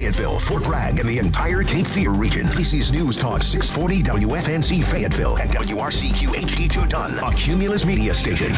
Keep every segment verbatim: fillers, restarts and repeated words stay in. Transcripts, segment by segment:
Fayetteville, Fort Bragg, and the entire Cape Fear region. This is News Talk six forty W F N C Fayetteville and W R C Q H D two Dunn, a Cumulus media station.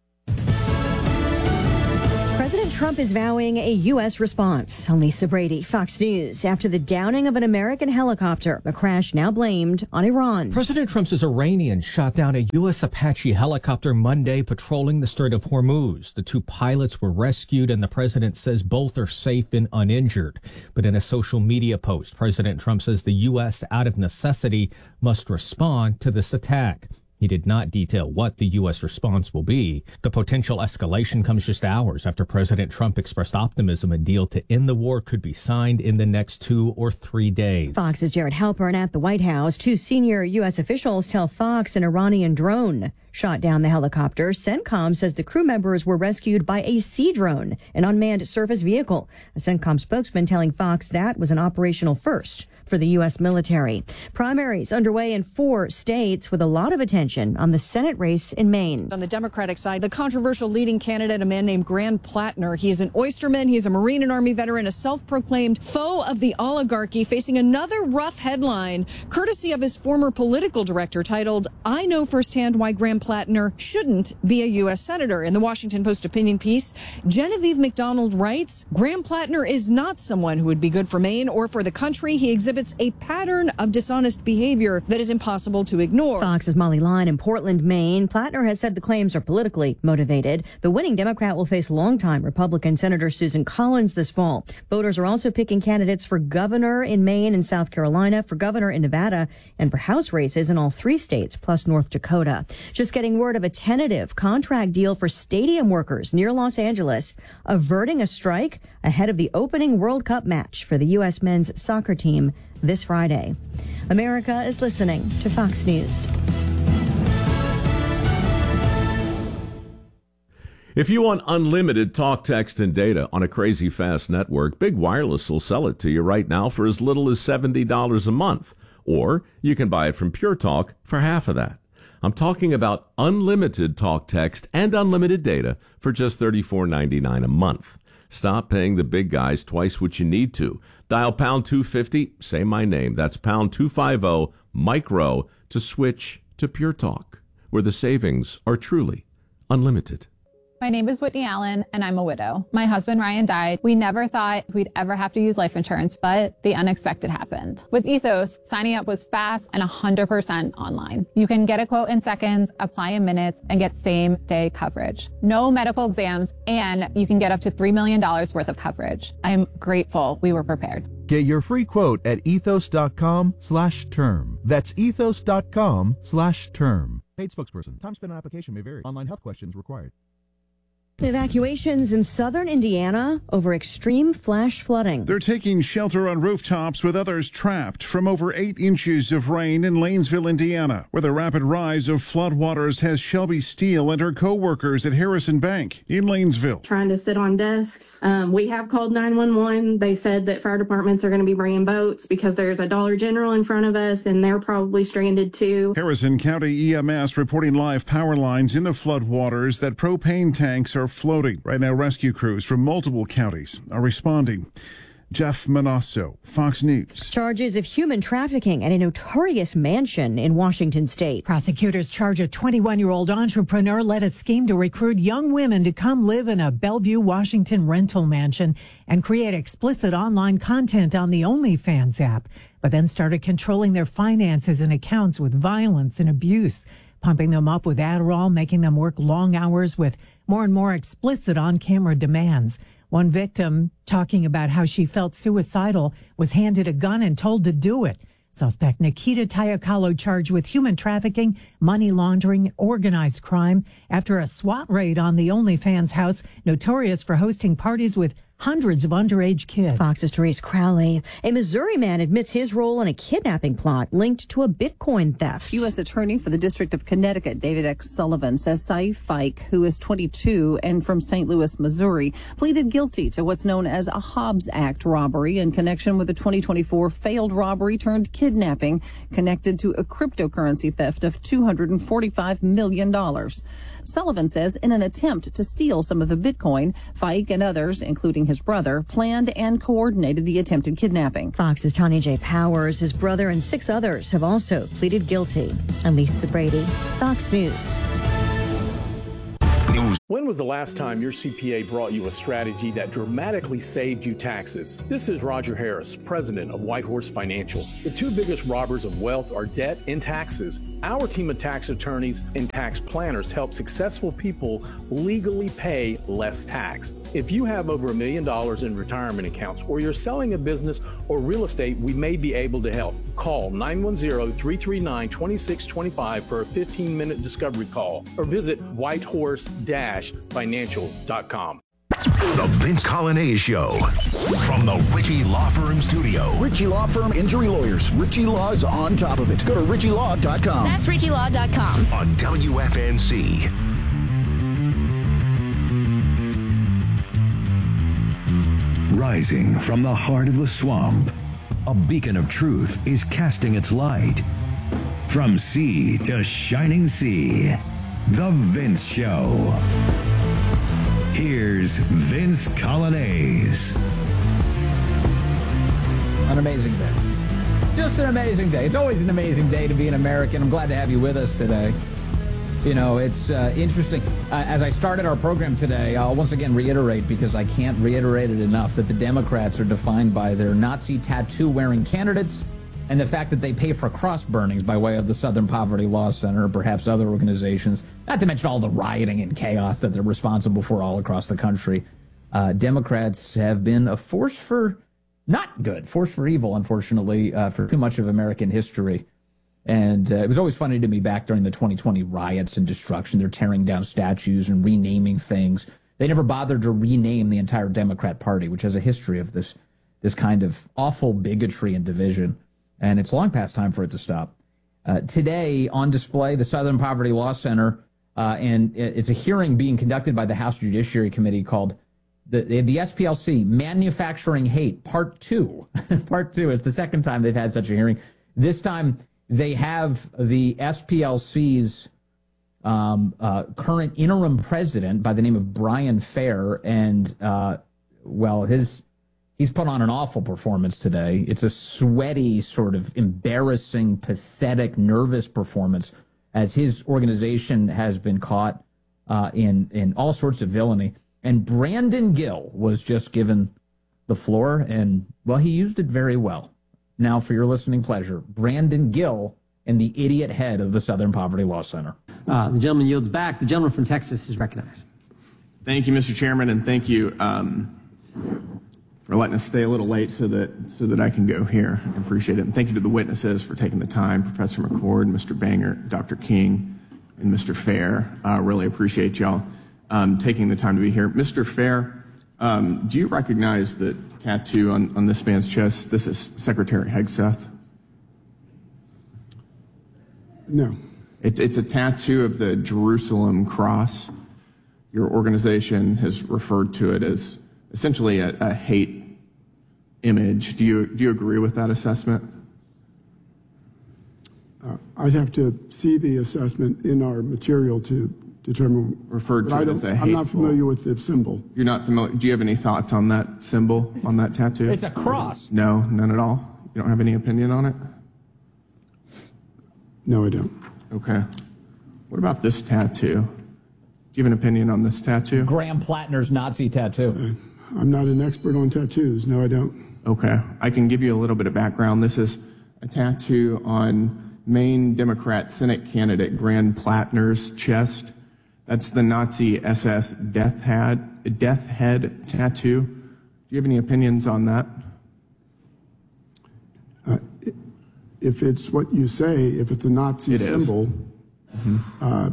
President Trump is vowing a U S response. I'm Lisa Brady, Fox News. After the downing of an American helicopter, a crash now blamed on Iran. President Trump's Iranians shot down a U S Apache helicopter Monday patrolling the Strait of Hormuz. The two pilots were rescued, and the president says both are safe and uninjured. But in a social media post, President Trump says the U S, out of necessity, must respond to this attack. He did not detail what the U S response will be. The potential escalation comes just hours after President Trump expressed optimism a deal to end the war could be signed in the next two or three days. Fox's Jared Halpern at the White House. Two senior U S officials tell Fox an Iranian drone shot down the helicopter. CENTCOM says the crew members were rescued by a Sea Drone, an unmanned surface vehicle. A CENTCOM spokesman telling Fox that was an operational first for the U S military. Primaries underway in four states with a lot of attention on the Senate race in Maine. On the Democratic side, the controversial leading candidate, a man named Graham Plattner. He is an oysterman. He's a Marine and Army veteran, a self-proclaimed foe of the oligarchy, facing another rough headline, courtesy of his former political director, titled, "I know firsthand why Graham Plattner shouldn't be a U S senator." In the Washington Post opinion piece, Genevieve McDonald writes, Graham Plattner is not someone who would be good for Maine or for the country. He exhibits a pattern of dishonest behavior that is impossible to ignore. Fox's Molly Line in Portland, Maine. Plattner has said the claims are politically motivated. The winning Democrat will face longtime Republican Senator Susan Collins this fall. Voters are also picking candidates for governor in Maine and South Carolina, for governor in Nevada, and for House races in all three states, plus North Dakota. Just getting word of a tentative contract deal for stadium workers near Los Angeles, averting a strike ahead of the opening World Cup match for the U S men's soccer team this Friday. America is listening to Fox News. If you want unlimited talk, text, and data on a crazy fast network, Big Wireless will sell it to you right now for as little as seventy dollars a month. Or you can buy it from Pure Talk for half of that. I'm talking about unlimited talk, text, and unlimited data for just thirty-four ninety-nine a month. Stop paying the big guys twice what you need to. Dial pound two fifty, say my name. That's pound two fifty, micro, to switch to Pure Talk, where the savings are truly unlimited. My name is Whitney Allen, and I'm a widow. My husband, Ryan, died. We never thought we'd ever have to use life insurance, but the unexpected happened. With Ethos, signing up was fast and one hundred percent online. You can get a quote in seconds, apply in minutes, and get same-day coverage. No medical exams, and you can get up to three million dollars worth of coverage. I'm grateful we were prepared. Get your free quote at ethos.com slash term. That's ethos.com slash term. Paid spokesperson. Time spent on application may vary. Online health questions required. Evacuations in southern Indiana over extreme flash flooding. They're taking shelter on rooftops with others trapped from over eight inches of rain in Lanesville, Indiana, where the rapid rise of floodwaters has Shelby Steele and her co-workers at Harrison Bank in Lanesville. Trying to sit on desks. Um, we have called nine one one. They said that fire departments are going to be bringing boats because there's a Dollar General in front of us and they're probably stranded too. Harrison County E M S reporting live power lines in the floodwaters, that propane tanks are floating. Right now, rescue crews from multiple counties are responding. Jeff Manasso, Fox News. Charges of human trafficking at a notorious mansion in Washington state. Prosecutors charge a twenty-one-year-old entrepreneur led a scheme to recruit young women to come live in a Bellevue, Washington rental mansion and create explicit online content on the OnlyFans app, but then started controlling their finances and accounts with violence and abuse, pumping them up with Adderall, making them work long hours with more and more explicit on-camera demands. One victim, talking about how she felt suicidal, was handed a gun and told to do it. Suspect Nikita Tayakalo charged with human trafficking, money laundering, organized crime after a SWAT raid on the OnlyFans house, notorious for hosting parties with hundreds of underage kids. Fox's Therese Crowley. A Missouri man admits his role in a kidnapping plot linked to a Bitcoin theft. U S Attorney for the District of Connecticut, David X. Sullivan, says Saif Fike, who is twenty-two and from Saint Louis, Missouri, pleaded guilty to what's known as a Hobbs Act robbery in connection with the twenty twenty-four failed robbery turned kidnapping connected to a cryptocurrency theft of two hundred forty-five million dollars. Sullivan says in an attempt to steal some of the Bitcoin, Fike and others, including his brother, planned and coordinated the attempted kidnapping. Fox's Tanya J. Powers, his brother, and six others have also pleaded guilty. Lisa Brady, Fox News. When was the last time your C P A brought you a strategy that dramatically saved you taxes? This is Roger Harris, president of Whitehorse Financial. The two biggest robbers of wealth are debt and taxes. Our team of tax attorneys and tax planners help successful people legally pay less tax. If you have over a million dollars in retirement accounts, or you're selling a business or real estate, we may be able to help. Call nine one zero, three three nine, two six two five for a fifteen minute discovery call, or visit whitehorse financial dot com. The Vince Colonnese Show from the Ritchie Law Firm studio. Ritchie Law Firm Injury Lawyers. Ritchie Law's on top of it. Go to ritchie law dot com. That's ritchie law dot com. On W F N C. Rising from the heart of the swamp, a beacon of truth is casting its light. From sea to shining sea, The Vince Show. Here's Vince Colonnese. An amazing day. Just an amazing day. It's always an amazing day to be an American. I'm glad to have you with us today. You know, it's uh, interesting. Uh, as I started our program today, I'll once again reiterate, because I can't reiterate it enough, that the Democrats are defined by their Nazi tattoo-wearing candidates and the fact that they pay for cross burnings by way of the Southern Poverty Law Center, or perhaps other organizations, not to mention all the rioting and chaos that they're responsible for all across the country. Uh, Democrats have been a force for not good, force for evil, unfortunately, uh, for too much of American history. And uh, it was always funny to me back during the twenty twenty riots and destruction. They're tearing down statues and renaming things. They never bothered to rename the entire Democrat Party, which has a history of this this kind of awful bigotry and division. And it's long past time for it to stop. Uh, today, on display, the Southern Poverty Law Center, uh, and it's a hearing being conducted by the House Judiciary Committee called the, the S P L C, Manufacturing Hate, Part two. Part two. It's the second time they've had such a hearing. This time, they have the S P L C's um, uh, current interim president by the name of Brian Fair, and, uh, well, his he's put on an awful performance today. It's a sweaty, sort of embarrassing, pathetic, nervous performance, as his organization has been caught uh, in, in all sorts of villainy. And Brandon Gill was just given the floor, and, well, he used it very well. Now, for your listening pleasure, Brandon Gill and the idiot head of the Southern Poverty Law Center. Uh, the gentleman yields back. The gentleman from Texas is recognized. Thank you, Mister Chairman, and thank you um, for letting us stay a little late so that so that I can go here. I appreciate it. And thank you to the witnesses for taking the time, Professor McCord, Mister Banger, Doctor King, and Mister Fair. I uh, really appreciate y'all um, taking the time to be here. Mister Fair, um, do you recognize the tattoo on, on this man's chest? This is Secretary Hegseth. No. It's, it's a tattoo of the Jerusalem cross. Your organization has referred to it as essentially a, a hate image. Do you, do you agree with that assessment? Uh, I'd have to see the assessment in our material to determine. Referred to it as a hateful. I'm not familiar with the symbol. You're not familiar. Do you have any thoughts on that symbol, on that tattoo? It's a cross. No, none at all. You don't have any opinion on it? No, I don't. Okay. What about this tattoo? Do you have an opinion on this tattoo? Graham Plattner's Nazi tattoo. Uh, I'm not an expert on tattoos. No, I don't. Okay. I can give you a little bit of background. This is a tattoo on Maine Democrat Senate candidate Graham Plattner's chest. That's the Nazi S S death head, death head tattoo. Do you have any opinions on that? Uh, if it's what you say, if it's a Nazi it symbol, mm-hmm. uh,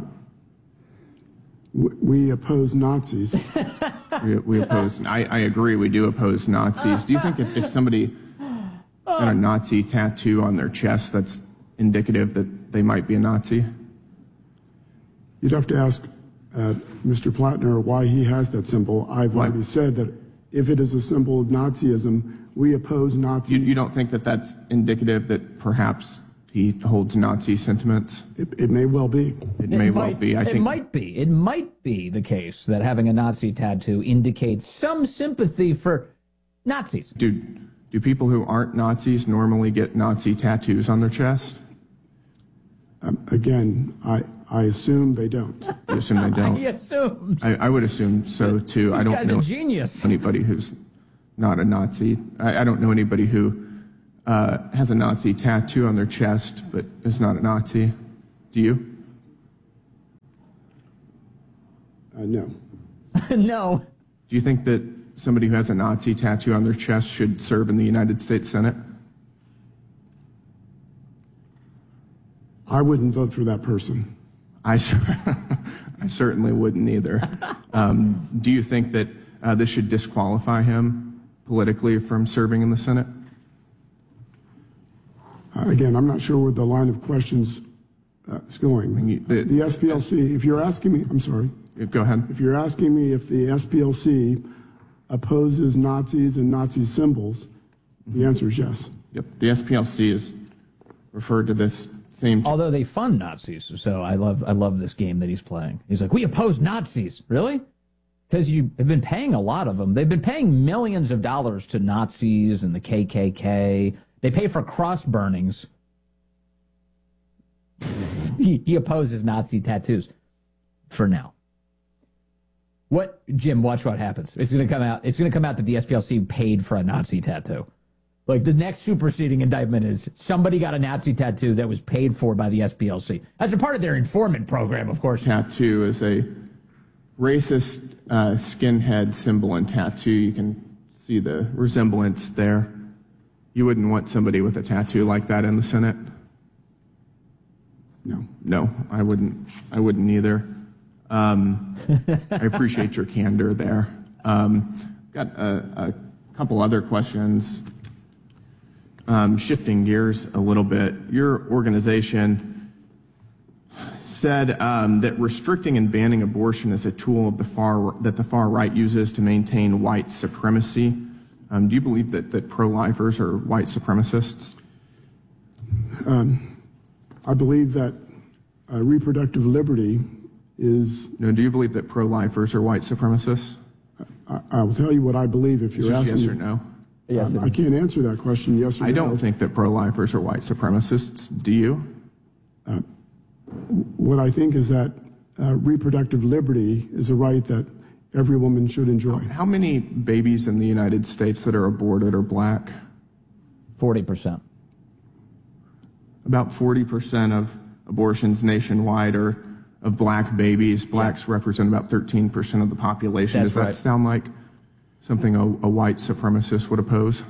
w- we oppose Nazis. we, we oppose. I, I agree. We do oppose Nazis. Do you think if, if somebody got a Nazi tattoo on their chest, that's indicative that they might be a Nazi? You'd have to ask uh, Mister Plattner why he has that symbol. I've Why? already said that if it is a symbol of Nazism, we oppose Nazis. You, you don't think that that's indicative that perhaps he holds Nazi sentiments? It, it may well be. It may it well might, be. I it think might be. It might be the case that having a Nazi tattoo indicates some sympathy for Nazis. Do, do people who aren't Nazis normally get Nazi tattoos on their chest? Um, again, I, I assume they don't. You assume they don't? He assumes. I, I would assume so, too. This I don't guy's know a genius. anybody who's not a Nazi. I, I don't know anybody who uh, has a Nazi tattoo on their chest but is not a Nazi. Do you? Uh, no. No. Do you think that somebody who has a Nazi tattoo on their chest should serve in the United States Senate? I wouldn't vote for that person. I, I certainly wouldn't either. Um, do you think that uh, this should disqualify him politically from serving in the Senate? Uh, again, I'm not sure where the line of questions uh, is going. I mean, you- the- The S P L C, if you're asking me, I'm sorry, Go ahead. if you're asking me if the S P L C opposes Nazis and Nazi symbols, the answer is yes. Yep. The S P L C is referred to this same. Although they fund Nazis, so I love I love this game that he's playing. He's like, we oppose Nazis. Really? Because you have been paying a lot of them. They've been paying millions of dollars to Nazis and the K K K. They pay for cross burnings. he, he opposes Nazi tattoos for now. What, Jim, watch what happens. It's going to come out. It's going to come out that the S P L C paid for a Nazi tattoo. Like, the next superseding indictment is somebody got a Nazi tattoo that was paid for by the S P L C. As a part of their informant program, of course. Tattoo is a racist uh, skinhead symbol and tattoo. You can see the resemblance there. You wouldn't want somebody with a tattoo like that in the Senate? No. No, I wouldn't. I wouldn't either. Um, I appreciate your candor there. Um, got a, a couple other questions. Um, shifting gears a little bit, your organization said um, that restricting and banning abortion is a tool of the far that the far right uses to maintain white supremacy. Um, do you believe that, that pro-lifers are white supremacists? Um, I believe that uh, reproductive liberty is. No, do you believe that pro-lifers are white supremacists? I, I will tell you what I believe if you're It's just asking. yes or no? Yes, Um, I can't answer that question. Yes or I no. don't think that pro-lifers are white supremacists. Do you? Uh, what I think is that uh, reproductive liberty is a right that every woman should enjoy. How many babies in the United States that are aborted are black? forty percent. About forty percent of abortions nationwide are of black babies. Blacks yeah. represent about thirteen percent of the population. That's Does that right. sound like something a, a white supremacist would oppose?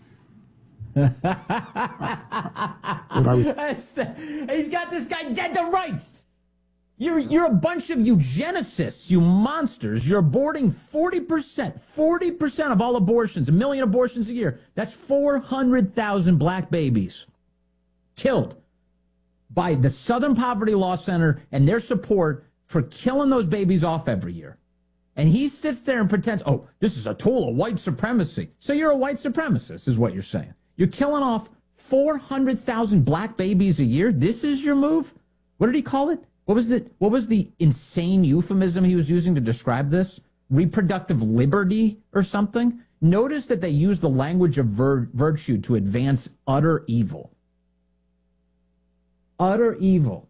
He's got this guy dead to rights. You're, you're a bunch of eugenicists, you monsters. You're aborting forty percent, forty percent of all abortions, a million abortions a year. That's four hundred thousand black babies killed by the Southern Poverty Law Center and their support for killing those babies off every year. And he sits there and pretends, oh, this is a tool of white supremacy. So you're a white supremacist, is what you're saying. You're killing off four hundred thousand black babies a year. This is your move? What did he call it? What was the, what was the insane euphemism he was using to describe this? Reproductive liberty or something? Notice that they use the language of vir- virtue to advance utter evil. Utter evil.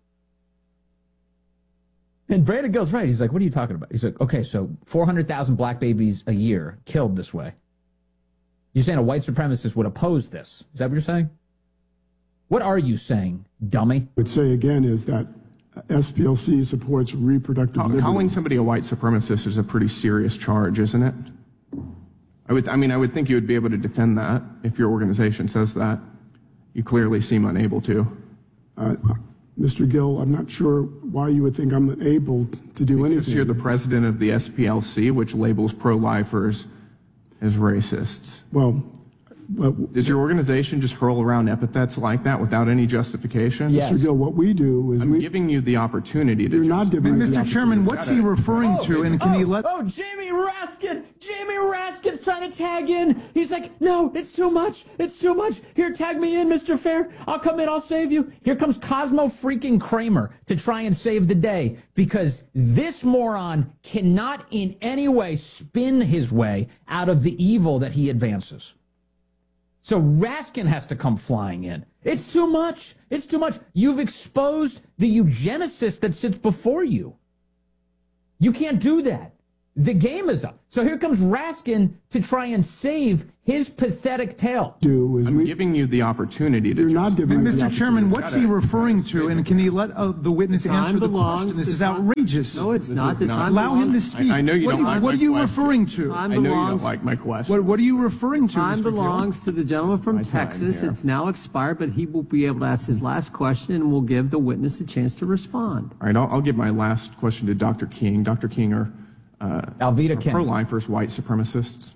And Brandon goes, right. He's like, what are you talking about? He's like, okay, so four hundred thousand black babies a year killed this way. You're saying a white supremacist would oppose this. Is that what you're saying? What are you saying, dummy? I would say again is that S P L C supports reproductive liberty. Calling somebody a white supremacist is a pretty serious charge, isn't it? I would, I mean, I would think you would be able to defend that if your organization says that. You clearly seem unable to. Uh, Mister Gill, I'm not sure why you would think I'm able to do anything. Because you're the president of the S P L C, which labels pro-lifers as racists. Well, Does your organization just hurl around epithets like that without any justification? Yes. Mister Gill, what we do is I'm we, giving you the opportunity to. You're not giving me the Mister Chairman, opportunity. what's he referring Oh, to, and can oh, he let... Oh, Jamie Raskin! Jamie Raskin's trying to tag in. He's like, no, it's too much. It's too much. Here, tag me in, Mister Fair. I'll come in. I'll save you. Here comes Cosmo freaking Kramer to try and save the day because this moron cannot in any way spin his way out of the evil that he advances. So Raskin has to come flying in. It's too much. It's too much. You've exposed the eugenicist that sits before you. You can't do that. The game is up. So here comes Raskin to try and save his pathetic tale. Do is I'm we, giving you the opportunity to. You're not giving me the Mister Chairman, opportunity. what's he referring to, and can he let uh, the witness Time answer the belongs question? This to is time- outrageous. No, it's not. The time Allow him to belongs- speak. I- I know you what don't are like What my are you question. referring to? Time I know you belongs- don't like my question. What, what are you referring to, Time Mister Gill? belongs to the gentleman from My time Texas. here. It's now expired, but he will be able to ask his last question, and we'll give the witness a chance to respond. All right, I'll, I'll give my last question to Doctor King. Doctor King, are, uh, Alveda are King. pro-lifers white supremacists?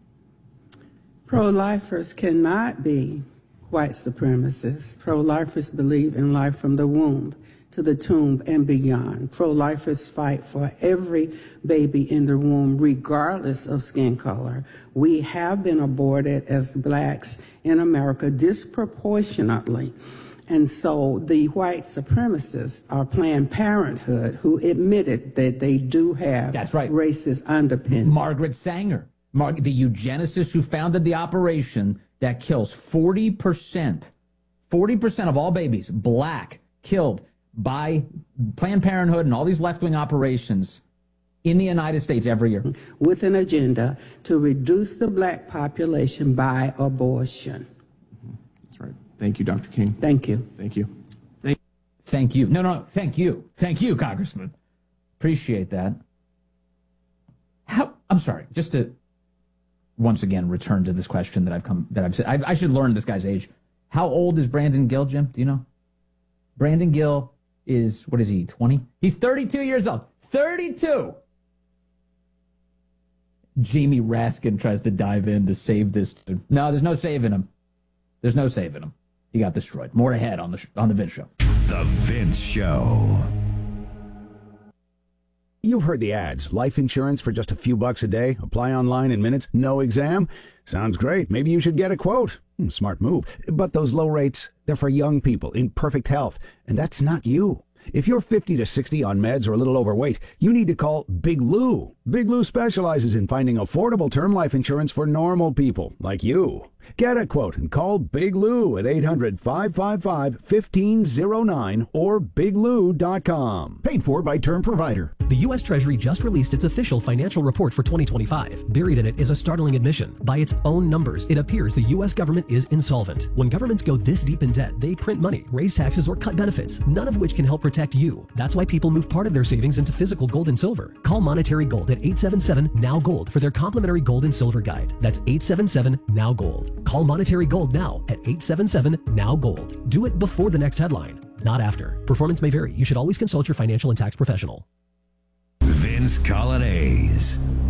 Pro-lifers cannot be white supremacists. Pro-lifers believe in life from the womb to the tomb and beyond. Pro-lifers fight for every baby in the womb, regardless of skin color. We have been aborted as blacks in America disproportionately. And so the white supremacists are Planned Parenthood, who admitted that they do have That's right. racist underpinnings. Margaret Sanger, Mar- the eugenicist who founded the operation that kills forty percent, forty percent of all babies, black, killed by Planned Parenthood and all these left-wing operations in the United States every year. With an agenda to reduce the black population by abortion. That's right. Thank you, Doctor King. Thank you. Thank you. Thank, thank you. No, no, thank you. Thank you, Congressman. Appreciate that. How, I'm sorry, just to once again return to this question that I've come, that I've said, I, I should learn this guy's age. How old is Brandon Gill, Jim? Do you know? Brandon Gill is, what is he, twenty? He's thirty-two years old. thirty-two! Jamie Raskin tries to dive in to save this dude. No, there's no saving him. There's no saving him. He got destroyed. More ahead on the sh- on the Vince Show. The Vince Show. You've heard the ads. Life insurance for just a few bucks a day. Apply online in minutes. No exam. Sounds great. Maybe you should get a quote. Hmm, smart move. But those low rates, they're for young people in perfect health. And that's not you. If you're fifty to sixty on meds or a little overweight, you need to call Big Lou. Big Lou specializes in finding affordable term life insurance for normal people like you. Get a quote and call Big Lou at eight hundred, five five five, one five zero nine or big lou dot com. Paid for by Term Provider. The U S Treasury just released its official financial report for twenty twenty-five. Buried in it is a startling admission. By its own numbers, it appears the U S government is insolvent. When governments go this deep in debt, they print money, raise taxes, or cut benefits, none of which can help protect you. That's why people move part of their savings into physical gold and silver. Call Monetary Gold at eight seven seven, N O W, GOLD for their complimentary gold and silver guide. That's eight seven seven, N O W, GOLD. Call Monetary Gold now at eight seven seven, N O W, GOLD. Do it before the next headline, not after. Performance may vary. You should always consult your financial and tax professional. Vince Colonnese.